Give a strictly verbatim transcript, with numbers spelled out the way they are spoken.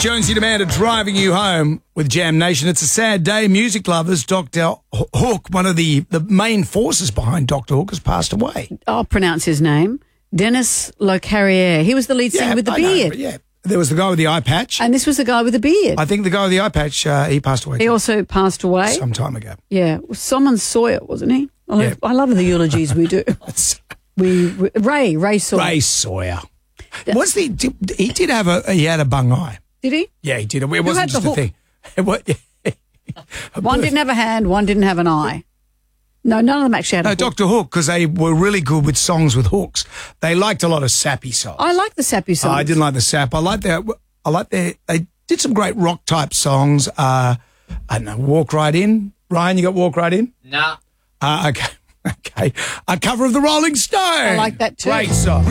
Jonesy Demander driving you home with Jam Nation. It's a sad day. Music lovers, Doctor Hook, one of the, the main forces behind Doctor Hook, has passed away. I'll pronounce his name. Dennis Locarriere. He was the lead singer Yeah, with the I know, beard. but yeah. There was the guy with the eye patch. And this was the guy with the beard. I think the guy with the eye patch, uh, he passed away He also passed away. some time ago. Yeah. Simon Sawyer, wasn't he? I love, Yeah. I love the eulogies we do. we, we Ray, Ray Sawyer. Ray Sawyer. What's the? Did, he did have a. He had a bung eye. Did he? Yeah, he did. It had wasn't the just a hook? thing. It was, One didn't have a hand, one didn't have an eye. No, none of them actually had a no, hook. Doctor Hook, because they were really good with songs with hooks. They liked a lot of sappy songs. I like the sappy songs. Uh, I didn't like the sap. I like their. I like their. They did some great rock type songs. Uh, I don't know. Walk Right In. Ryan, you got Walk Right In? Nah. Uh, okay. Okay. A cover of the Rolling Stone. I like that too. Great song.